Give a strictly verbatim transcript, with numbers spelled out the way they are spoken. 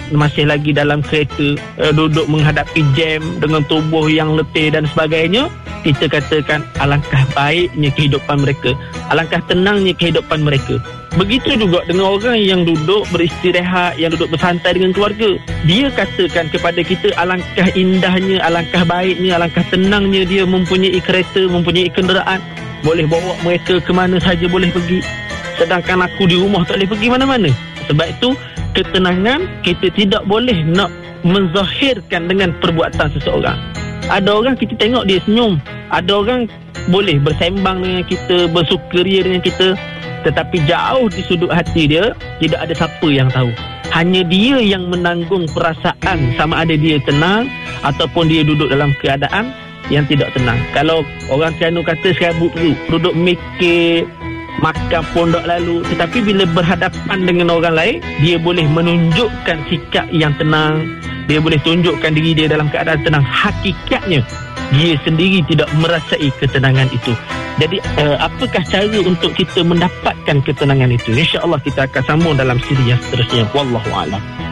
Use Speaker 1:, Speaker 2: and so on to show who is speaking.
Speaker 1: masih lagi dalam kereta, uh, duduk menghadapi jam dengan tubuh yang letih dan sebagainya, kita katakan alangkah baiknya kehidupan mereka, alangkah tenangnya kehidupan mereka. Begitu juga dengan orang yang duduk beristirahat, yang duduk bersantai dengan keluarga. Dia katakan kepada kita alangkah indahnya, alangkah baiknya, alangkah tenangnya dia mempunyai kereta, mempunyai kenderaan, boleh bawa mereka ke mana saja boleh pergi. Sedangkan aku di rumah tak boleh pergi mana-mana. Sebab itu ketenangan kita tidak boleh nak menzahirkan dengan perbuatan seseorang. Ada orang kita tengok dia senyum, ada orang boleh bersembang dengan kita, bersukaria dengan kita, tetapi jauh di sudut hati dia tidak ada siapa yang tahu. Hanya dia yang menanggung perasaan sama ada dia tenang ataupun dia duduk dalam keadaan yang tidak tenang. Kalau orang Terengganu kata serabut duduk, duduk mikir, makan pun tak lalu, tetapi bila berhadapan dengan orang lain, dia boleh menunjukkan sikap yang tenang, dia boleh tunjukkan diri dia dalam keadaan tenang. Hakikatnya dia sendiri tidak merasai ketenangan itu. Jadi uh, apakah cara untuk kita mendapatkan ketenangan itu? InsyaAllah kita akan sambung dalam siri yang seterusnya. Wallahu a'lam.